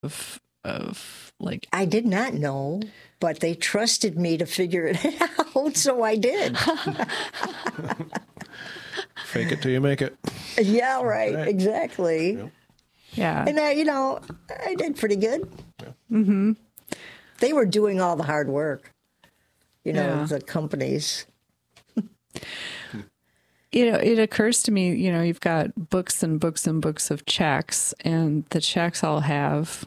of like. I did not know, but they trusted me to figure it out, so I did. Fake it till you make it. Yeah, right. Exactly. Yeah. Yeah. And I did pretty good. Yeah. Mm-hmm. They were doing all the hard work, Yeah. the companies. It occurs to me, you've got books and books and books of checks, and the checks all have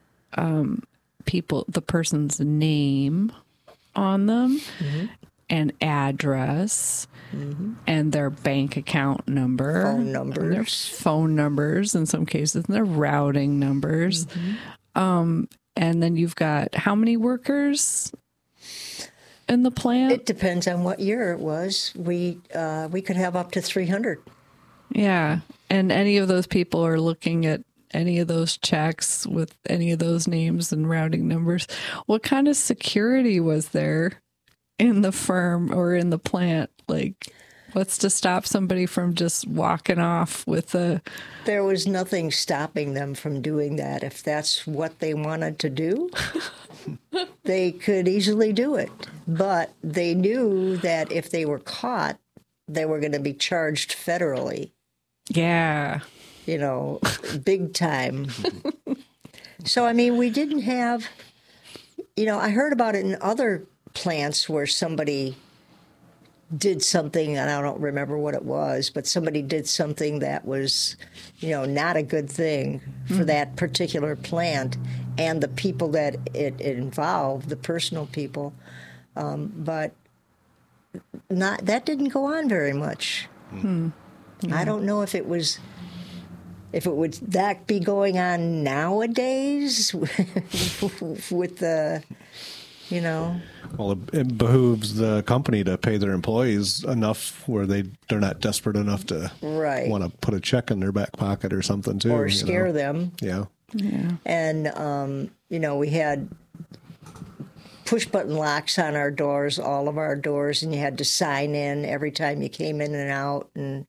the person's name on them, and address, and their bank account number, Phone numbers. and their phone numbers in some cases, and their routing numbers. And then you've got how many workers in the plant? It depends on what year it was. We could have up to 300. Yeah. And any of those people are looking at any of those checks with any of those names and routing numbers. What kind of security was there in the firm or in the plant? Like, what's to stop somebody from just walking off with a... There was nothing stopping them from doing that. If that's what they wanted to do, they could easily do it. But they knew that if they were caught, they were going to be charged federally. Yeah. Big time. So, we didn't have, I heard about it in other plants where somebody did something, and I don't remember what it was, but somebody did something that was, not a good thing for that particular plant and the people that it involved, the personal people. But that didn't go on very much. I don't know if it would that be going on nowadays with the, Well, it behooves the company to pay their employees enough where they're not desperate enough to want to put a check in their back pocket or something too, or scare them. Yeah. Yeah. And we had push button locks on our doors, all of our doors, and you had to sign in every time you came in and out, and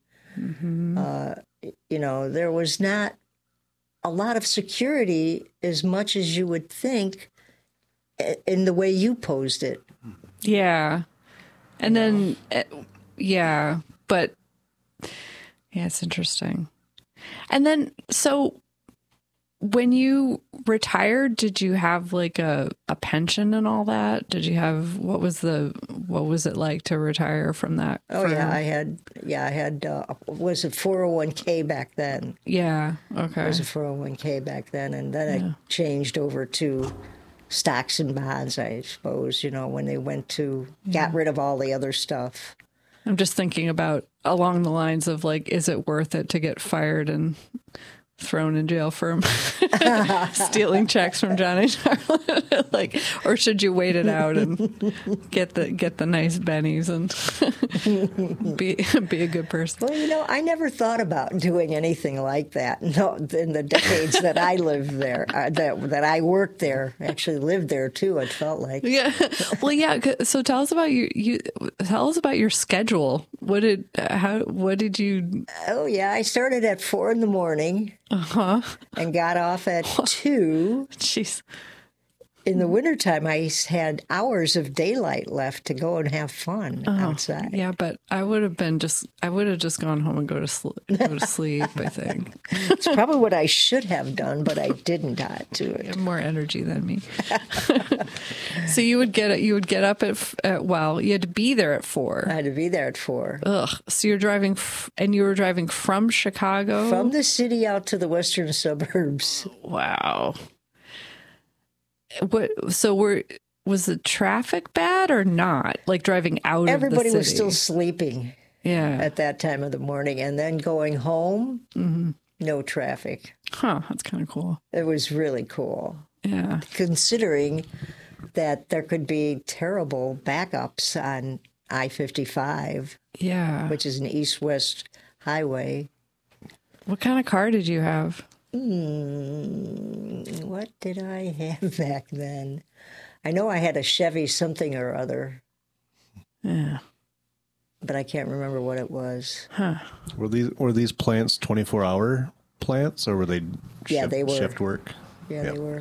there was not a lot of security as much as you would think in the way you posed it. Yeah. And then, but it's interesting. And then, so when you retired, did you have like a pension and all that? Did you have, what was it like to retire from that? Oh, firm? I had, was it 401k back then? Yeah. Okay. It was a 401k back then. And then it changed over to stocks and bonds, I suppose, when they got rid of all the other stuff. I'm just thinking about along the lines of like, is it worth it to get fired and thrown in jail for stealing checks from Johnny Charlotte? Like, or should you wait it out and get the nice bennies and be a good person? Well, I never thought about doing anything like that. No, in the decades that I lived there, that I worked there, actually lived there too. It felt like. Yeah. Well, yeah. So tell us about tell us about your schedule. What did you? Oh yeah, I started at 4 a.m. And got off at 2. Jeez. In the wintertime, I had hours of daylight left to go and have fun outside. Yeah, but I would have just gone home and go to sleep, I think. It's probably what I should have done, but I didn't do it. You have more energy than me. So you would get up you had to be there at 4. I had to be there at 4. Ugh. So you're driving, and you were driving from Chicago? From the city out to the western suburbs. Wow. Was the traffic bad or not? Like driving out of the city? Everybody was still sleeping. Yeah. At that time of the morning. And then going home, no traffic. Huh. That's kind of cool. It was really cool. Yeah. Considering that there could be terrible backups on I-55. Yeah. Which is an east-west highway. What kind of car did you have? What did I have back then? I know I had a Chevy something or other. Yeah. But I can't remember what it was. Huh. Were these plants 24-hour plants, or were they they were shift work? Yeah, Yep. they were.